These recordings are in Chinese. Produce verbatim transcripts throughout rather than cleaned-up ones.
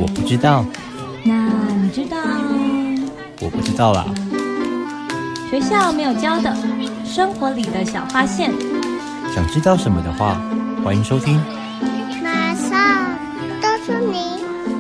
我不知道。 那你知道？ 我不知道啦。 学校没有教的，生活里的小发现。 想知道什么的话，欢迎收听。 马上告诉你。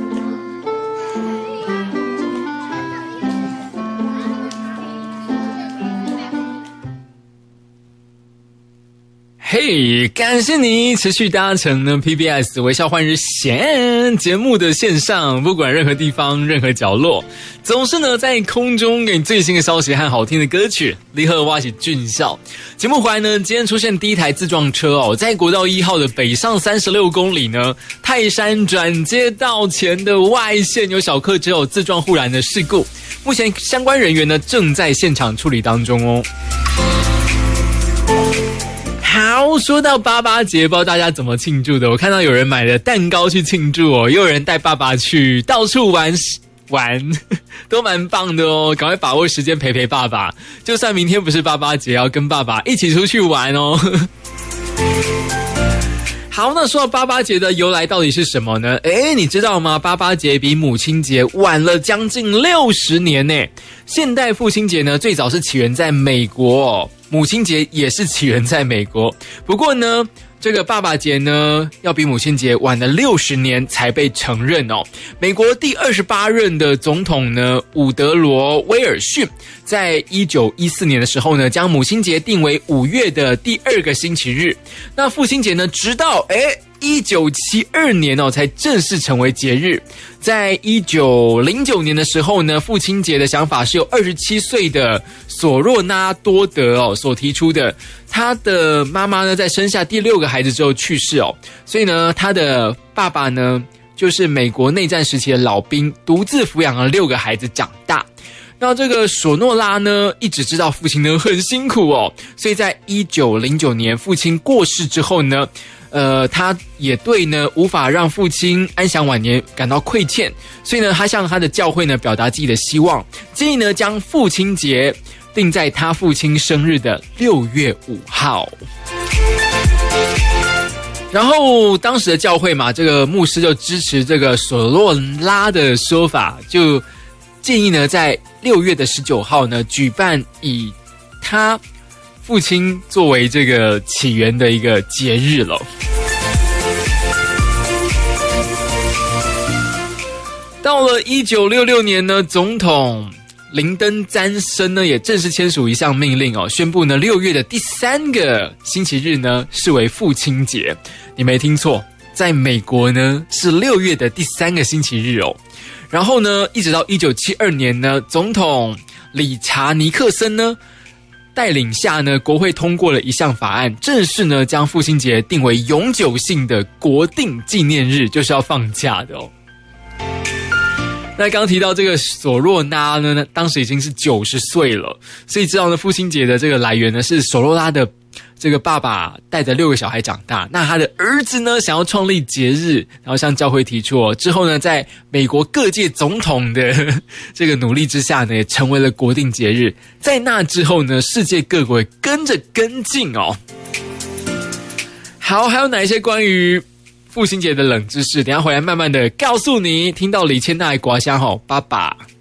嘿、hey, 感谢你持续搭乘呢 P B S 微笑换日线节目的线上，不管任何地方任何角落，总是呢在空中给你最新的消息和好听的歌曲。离合挖起俊孝节目回来呢，今天出现第一台自撞车哦，在国道一号的北上三十六公里呢，泰山转接道前的外线有小客只有自撞护栏的事故，目前相关人员呢正在现场处理当中哦。好，说到爸爸节，不知道大家怎么庆祝的？我看到有人买了蛋糕去庆祝哦，也有人带爸爸去到处玩玩，都蛮棒的哦。赶快把握时间陪陪爸爸，就算明天不是爸爸节，要跟爸爸一起出去玩哦。好，那说到爸爸节的由来到底是什么呢？诶，你知道吗？爸爸节比母亲节晚了将近六十年呢。现代父亲节呢，最早是起源在美国哦。母亲节也是起源在美国，不过呢，这个爸爸节呢，要比母亲节晚了六十年才被承认哦。美国第二十八任的总统呢，伍德罗·威尔逊，在一九一四年的时候呢，将母亲节定为五月的第二个星期日。那父亲节呢，直到诶一九七二年哦，才正式成为节日。在一九零九年的时候呢，父亲节的想法是由二十七岁的索若纳多德哦所提出的。他的妈妈呢，在生下第六个孩子之后去世哦，所以呢，他的爸爸呢，就是美国内战时期的老兵，独自抚养了六个孩子长大。那这个索诺拉呢，一直知道父亲呢很辛苦哦，所以在一九零九年父亲过世之后呢，呃，他也对呢无法让父亲安享晚年感到亏欠，所以呢，他向他的教会呢表达自己的希望，建议呢将父亲节定在他父亲生日的六月五号。然后当时的教会嘛，这个牧师就支持这个索洛拉的说法，就建议呢在六月的十九号呢举办以他父亲作为这个起源的一个节日了。到了一九六六年呢，总统林登詹森呢也正式签署一项命令哦，宣布呢六月的第三个星期日呢视为父亲节。你没听错，在美国呢是六月的第三个星期日哦。然后呢，一直到一九七二年呢，总统理查尼克森呢带领下呢，国会通过了一项法案，正式呢将父亲节定为永久性的国定纪念日，就是要放假的哦。那刚提到这个索若拉呢，当时已经是九十岁了，所以知道呢父亲节的这个来源呢是索若拉的这个爸爸带着六个小孩长大，那他的儿子呢想要创立节日，然后向教会提出哦，之后呢在美国各界总统的这个努力之下呢，也成为了国定节日。在那之后呢，世界各国也跟着跟进哦。好，还有哪一些关于父亲节的冷知识，等一下回来慢慢的告诉你。听到李千娜的刮香吼，爸爸。